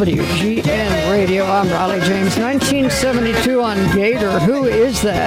WGN Radio. I'm Raleigh James. 1972 on Gator. Who is that?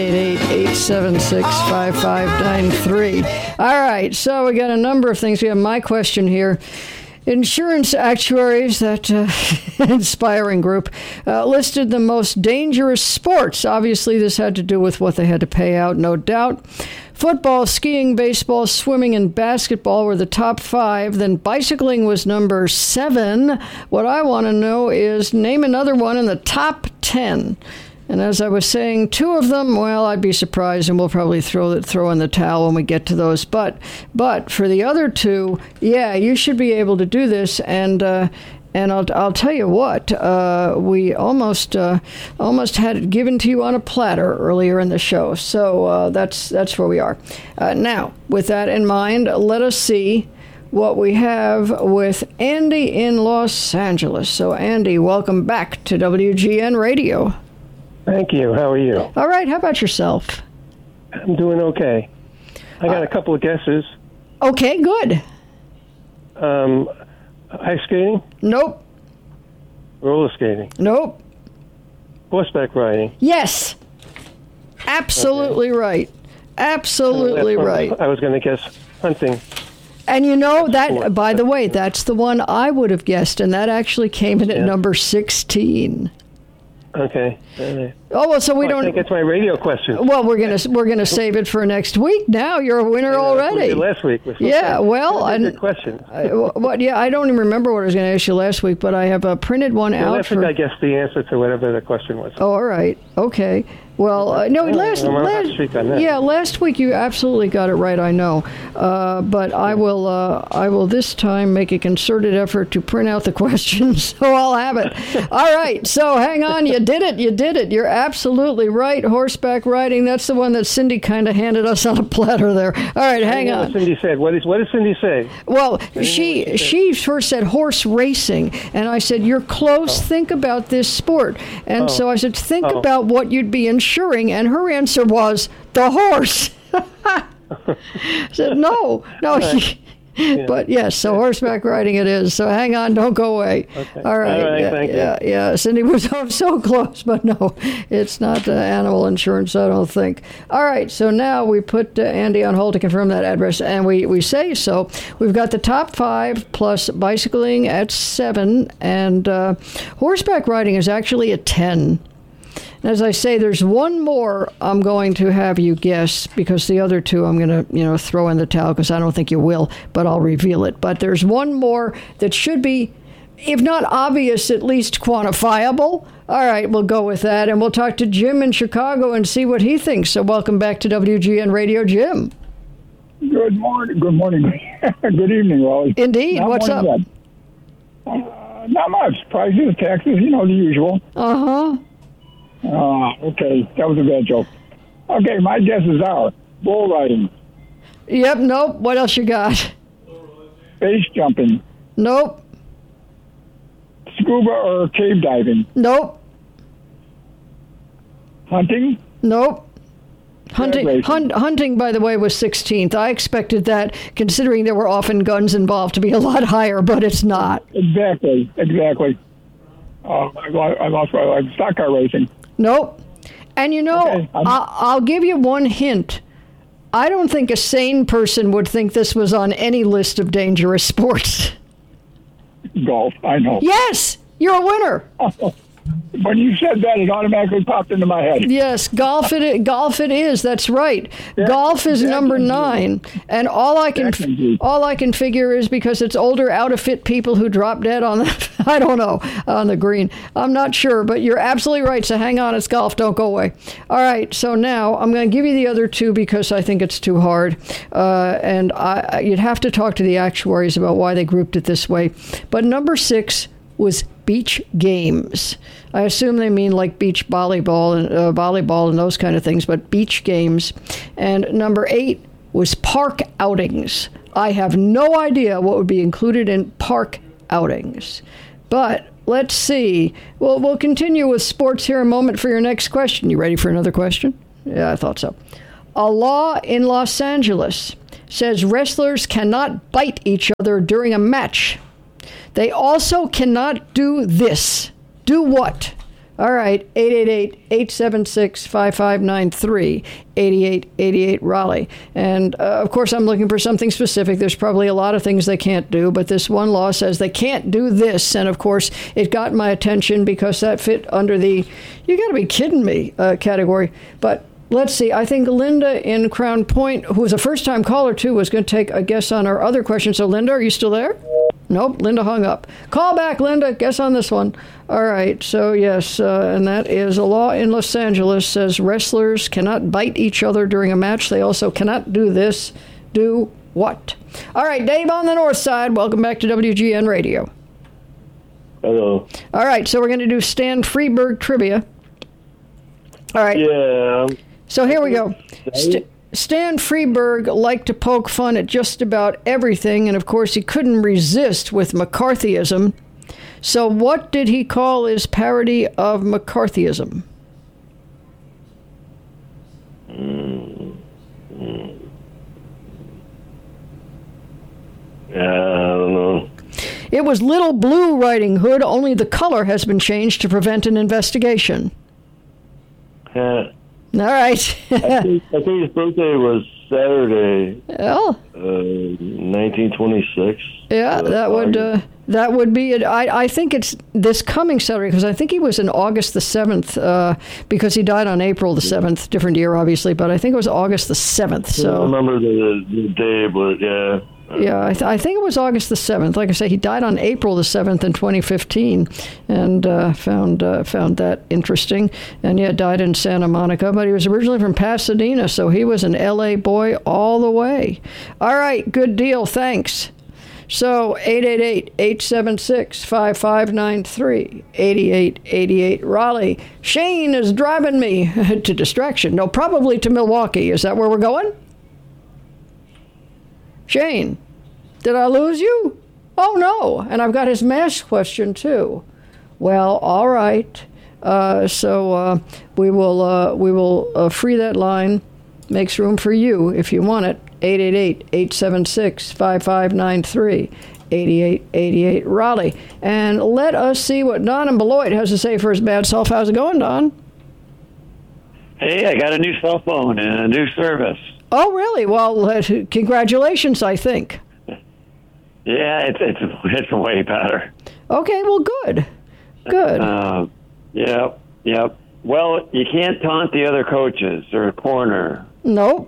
888-876-5593. All right, so we got a number of things. We have my question here. Insurance actuaries, that inspiring group, listed the most dangerous sports. Obviously, this had to do with what they had to pay out, no doubt. Football, skiing, baseball, swimming, and basketball were the top 5. Then bicycling was number 7. What I want to know is name another one in the top 10. And as I was saying, 2 of them, well, I'd be surprised, and we'll probably throw in the towel when we get to those. But for the other 2, yeah, you should be able to do this. And I'll tell you what, we almost had it given to you on a platter earlier in the show. So that's where we are. Now, with that in mind, let us see what we have with Andy in Los Angeles. So, Andy, welcome back to WGN Radio. Thank you. How are you? All right. How about yourself? I'm doing okay. I got a couple of guesses. Okay, good. Ice skating? Nope. Roller skating? Nope. Horseback riding? Yes. Absolutely right. Absolutely right. I was going to guess hunting. And you know, that, by the way, that's the one I would have guessed, and that actually came in at number 16. Okay. Oh, well, so we don't. I think it's my radio question. Well, we're gonna save it for next week. Now you're a winner already. Last week was yeah. Well, good question. What? Yeah, I don't even remember what I was going to ask you last week, but I have a printed one out. Last week I guessed the answer to whatever the question was. Oh, all right. Okay. Well, no, last week you absolutely got it right, I know. But I will this time make a concerted effort to print out the questions, so I'll have it. All right, so hang on, you did it. You're absolutely right. Horseback riding, that's the one that Cindy kind of handed us on a platter there. All right, hang on. What Cindy said. What did Cindy say? Well, she first said horse racing, and I said, you're close, think about this sport. And so I said, think about what you'd be insuring, and her answer was the horse. I said, no. Yeah. But yes, so horseback riding it is. So hang on, don't go away. Okay. All right. Thank you. Yeah. Cindy was so close, but no, it's not animal insurance, I don't think. All right, so now we put Andy on hold to confirm that address, and we say so. We've got the top 5 plus bicycling at 7, and horseback riding is actually at 10. As I say, there's one more I'm going to have you guess, because the other 2 I'm going to, throw in the towel, because I don't think you will, but I'll reveal it. But there's one more that should be, if not obvious, at least quantifiable. All right, we'll go with that, and we'll talk to Jim in Chicago and see what he thinks. So welcome back to WGN Radio, Jim. Good morning. Good evening, Raleigh. Indeed. What's up? Not much. Prices, taxes, the usual. Uh-huh. Okay, that was a bad joke. Okay, my guesses are bull riding. Yep, nope. What else you got? Base jumping. Nope. Scuba or cave diving. Nope. Hunting. Nope. Hunting, by the way, was 16th. I expected that, considering there were often guns involved, to be a lot higher, but it's not. Exactly. I lost my stock car racing. Nope. And okay, I'll give you one hint. I don't think a sane person would think this was on any list of dangerous sports. Golf, I know. Yes, you're a winner. When you said that, it automatically popped into my head. Yes, golf it is. That's right. Golf is number 9, and all I can figure is because it's older, out of fit people who drop dead on the green. I'm not sure, but you're absolutely right. So hang on, it's golf. Don't go away. All right. So now I'm going to give you the other 2 because I think it's too hard, and you'd have to talk to the actuaries about why they grouped it this way. But number 6 was beach games. I assume they mean like beach volleyball and those kind of things, but beach games. And number 8 was park outings. I have no idea what would be included in park outings. But let's see. Well, we'll continue with sports here in a moment for your next question. You ready for another question? Yeah, I thought so. A law in Los Angeles says wrestlers cannot bite each other during a match. They also cannot do this. Do what? All right, 888-876-5593, 8888 Raleigh. And, of course, I'm looking for something specific. There's probably a lot of things they can't do, but this one law says they can't do this. And, of course, it got my attention because that fit under the you got to be kidding me category. But let's see. I think Linda in Crown Point, who was a first-time caller, too, was going to take a guess on our other question. So, Linda, are you still there? Nope, Linda hung up. Call back, Linda. Guess on this one. All right, so yes, and that is a law in Los Angeles says wrestlers cannot bite each other during a match. They also cannot do this. Do what? All right, Dave on the north side. Welcome back to WGN Radio. Hello. All right, so we're going to do Stan Freberg trivia. All right. Yeah. So here we go. Stan Freberg liked to poke fun at just about everything, and of course he couldn't resist with McCarthyism. So what did he call his parody of McCarthyism? I don't know. It was Little Blue Riding Hood, only the color has been changed to prevent an investigation. Yeah. All right. I think his birthday was Saturday, Well, 1926. yeah, that would be it. I think it's this coming Saturday because I think he was in August the 7th because he died on April the 7th. Different year, obviously, but I think it was August the 7th. I don't So remember the day, but yeah. yeah, I think it was August the 7th. Like I say, he died on April the 7th in 2015, and found that interesting. And yeah, died in Santa Monica, but he was originally from Pasadena, so he was an L.A. boy all the way. All right, good deal. Thanks. So 888-876-5593, 8888 Raleigh. Shane is driving me to distraction. No, probably to Milwaukee. Is that where we're going? Shane, did I lose you? Oh, no. And I've got his MASH question, too. Well, all right. So we will free that line. Makes room for you if you want it. 888-876-5593, 8888 Raleigh. And let us see what Don in Beloit has to say for his bad self. How's it going, Don? Hey, I got a new cell phone and a new service. Oh, really? Well, congratulations, I think. Yeah, it's way better. Okay, well, good. Good. Yep. Well, you can't taunt the other coaches or corner. Nope.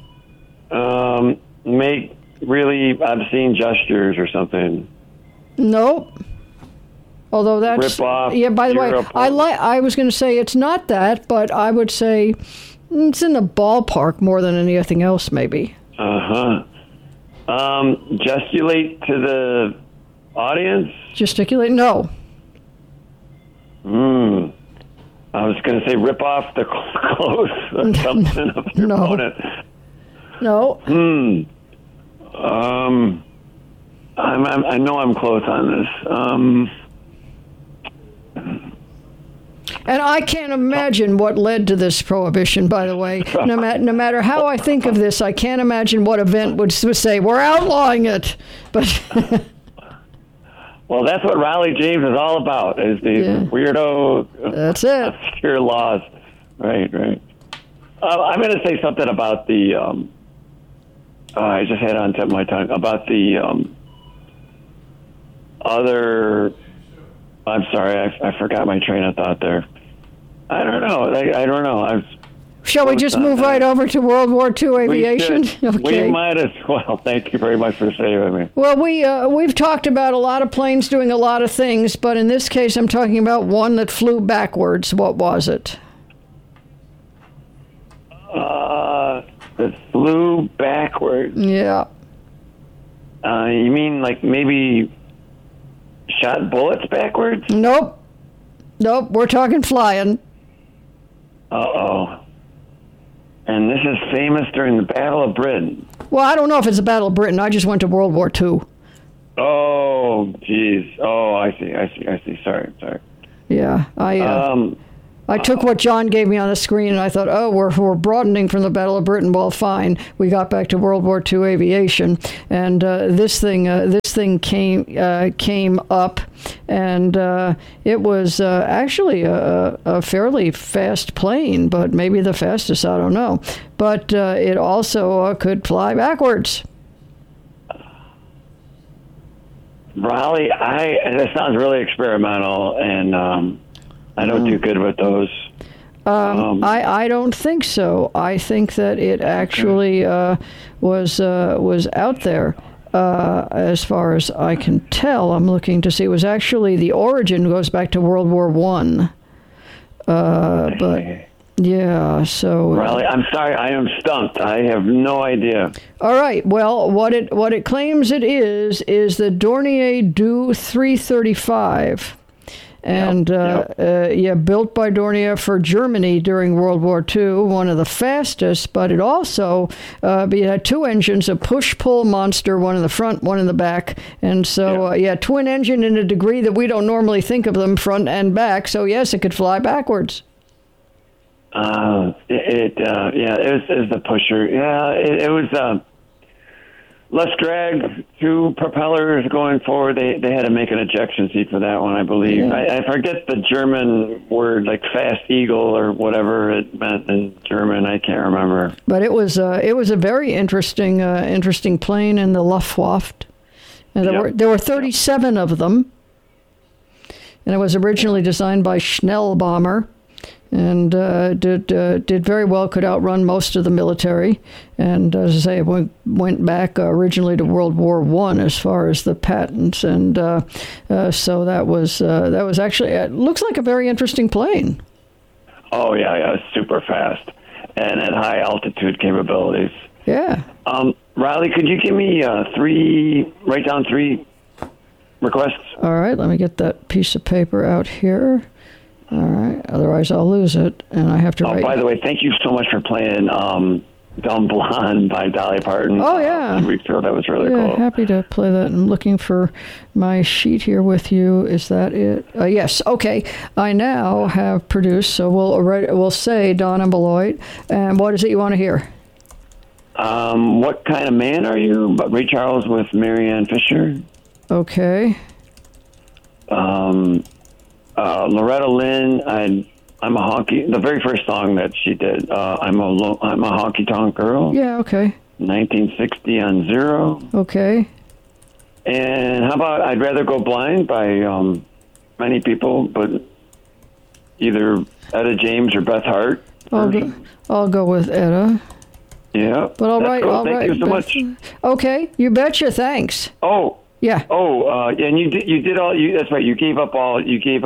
Make really obscene gestures or something. Nope. Although that's... Rip off. Yeah, by the way, Europe. I was going to say it's not that, but I would say it's in the ballpark more than anything else, maybe. Gesticulate to the audience? Gesticulate? No. I was going to say rip off the clothes or something of your opponent. No. I know I'm close on this. And I can't imagine what led to this prohibition, by the way. No matter how I think of this, I can't imagine what event would say, we're outlawing it. But well, that's what Raleigh James is all about, is the weirdo, that's it. obscure laws. Right. I'm going to say something about the, I just had it on tip of my tongue, about the other, I'm sorry, I forgot my train of thought there. I don't know. Shall we just move right over to World War II aviation? Okay. We might as well. Thank you very much for saving me. Well, we've talked about a lot of planes doing a lot of things, but in this case, I'm talking about one that flew backwards. What was it? That flew backwards. Yeah. You mean like maybe shot bullets backwards? Nope. We're talking flying. Uh-oh. And this is famous during the Battle of Britain. Well, I don't know if it's the Battle of Britain. I just went to World War II. Oh, geez. Oh, I see. Sorry. Yeah, I took what John gave me on the screen, and I thought, oh, we're broadening from the Battle of Britain. Well, fine. We got back to World War II aviation, and this thing came up, and it was actually a fairly fast plane, but maybe the fastest, I don't know. But it also could fly backwards. Raleigh, that sounds really experimental, and I don't do good with those. I don't think so. I think that it actually was out there. As far as I can tell, I'm looking to see. It was actually, the origin goes back to World War I. But yeah, so Raleigh, I'm sorry, I am stumped. I have no idea. All right. Well, what it claims it is the Dornier Do 335. And built by Dornier for Germany during World War II, one of the fastest, but it also it had two engines, a push-pull monster, one in the front, one in the back. And so, twin engine in a degree that we don't normally think of them, front and back. So, yes, it could fly backwards. It was the pusher. Yeah, it was less drag, two propellers going forward. They had to make an ejection seat for that one, I believe. Yeah. I forget the German word, like fast eagle or whatever it meant in German. I can't remember. But it was a very interesting plane in the Luftwaffe. And there were 37 of them, and it was originally designed by Schnellbaumer. And did very well, could outrun most of the military. And as I say, it went back originally to World War I as far as the patents. And so that was actually, it looks like a very interesting plane. Oh, yeah, it's super fast and at high altitude capabilities. Yeah. Riley, could you give me write down three requests? All right, let me get that piece of paper out here. All right. Otherwise, I'll lose it, and I have to write. Oh, by the way, thank you so much for playing "Dumb Blonde" by Dolly Parton. Oh, yeah. That was really cool. Happy to play that. I'm looking for my sheet here with you. Is that it? Yes. Okay. I now have produced, so we'll say Donna Beloit. And what is it you want to hear? What Kind of Man Are You? But Ray Charles with Marianne Fisher. Okay. Loretta Lynn, I'm a honky. The very first song that she did, I'm a honky tonk girl. Yeah, okay. 1960 on Zero. Okay. And how about I'd Rather Go Blind by many people, but either Etta James or Beth Hart. I'll go with Etta. Yeah. But all right. Thank you so much. Okay, you betcha. Thanks. Oh. Yeah. And you did all. That's right. You gave out all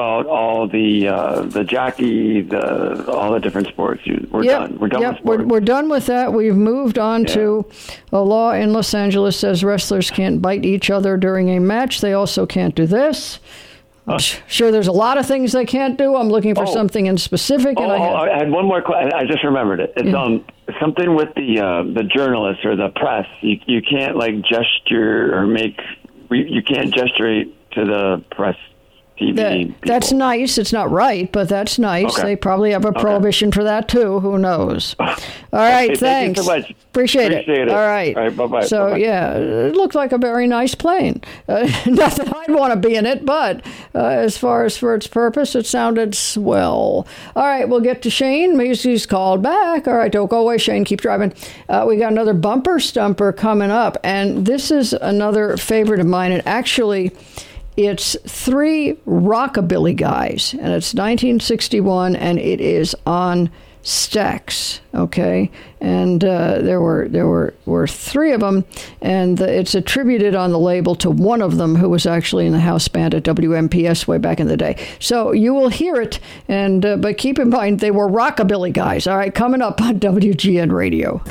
the jockey, all the different sports. We're done. We're done with sports. We're done with that. We've moved on to a law in Los Angeles says wrestlers can't bite each other during a match. They also can't do this. Sure, there's a lot of things they can't do. I'm looking for something in specific. And I had one more question. I just remembered it. It's something with the journalists or the press. You can't like gesture or make. You can't gesture to the press, TV. That's nice. It's not right, but that's nice. Okay. They probably have a prohibition for that, too. Who knows? All right, thanks. Thank you so much. Appreciate it. All right. All right, bye-bye. So, it looked like a very nice plane. Not that I'd want to be in it, but as far as for its purpose, it sounded swell. All right, we'll get to Shane. He's called back. All right, don't go away, Shane. Keep driving. We got another bumper stumper coming up, and this is another favorite of mine. And actually, it's three rockabilly guys, and it's 1961, and it is on Stax, okay? And there were three of them, and it's attributed on the label to one of them who was actually in the house band at WMPS way back in the day. So you will hear it, and but keep in mind they were rockabilly guys. All right, coming up on WGN Radio.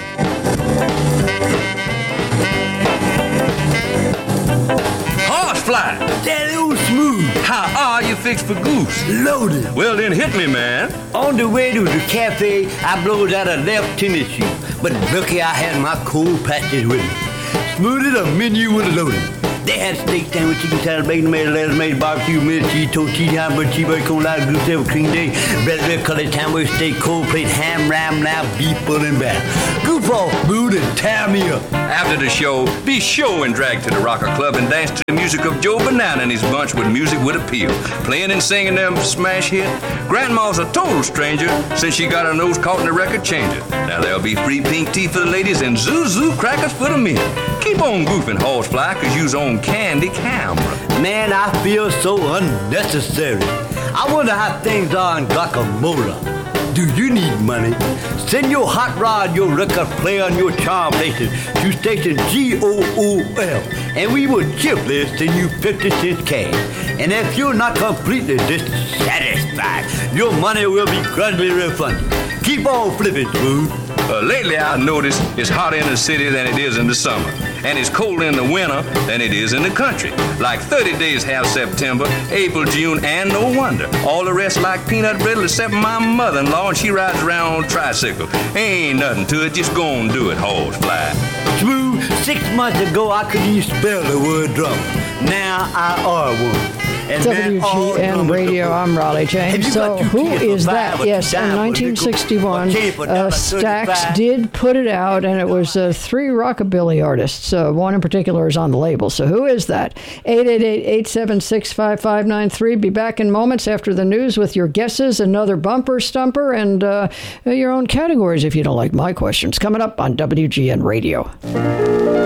Horsefly. That old smooth. How are you fixed for goose? Loaded. Well, then hit me, man. On the way to the cafe, I blowed out a left tennis shoe. But lucky I had my cold patches with me. Smoothed a menu with a loaded. They had steak sandwich, chicken salad, bacon, tomato, lettuce, made barbecue, meat, cheese, toast, cheese, hamburger, cheeseburger, corn, light, goose, devil, cream day, red, colored sandwich, steak, cold plate, ham, ram, now beef, full and batter. Goof off, mood, and tear me up. After the show, be sure and drag to the Rocker Club and dance to the music of Joe Banana and his bunch with music with appeal. Playing and singing them smash hit. Grandma's a total stranger since she got her nose caught in the record changer. Now there'll be free pink tea for the ladies and zoo crackers for the men. Keep on goofing, Horsefly, cause you's on Candy Camera. Man, I feel so unnecessary. I wonder how things are in Guacamole. Do you need money? Send your hot rod, your record player, and your charm places to station GOOL, and we will cheerfully send you 50 cents cash. And if you're not completely dissatisfied, your money will be gradually refunded. Keep on flipping, Smooth. Lately, I've noticed it's hotter in the city than it is in the summer, and it's colder in the winter than it is in the country. Like 30 days have September, April, June, and no wonder. All the rest like peanut brittle except my mother-in-law, and she rides around on a tricycle. Ain't nothing to it, just go and do it, Horsefly. Smooth, 6 months ago I couldn't even spell the word drum. Now I are one. And WGN Radio, I'm Raleigh James. So who is that? Yes, in 1961, Stax did put it out, and it was 3 rockabilly artists. One in particular is on the label. So who is that? 888-876-5593. Be back in moments after the news with your guesses, another bumper stumper, and your own categories if you don't like my questions. Coming up on WGN Radio.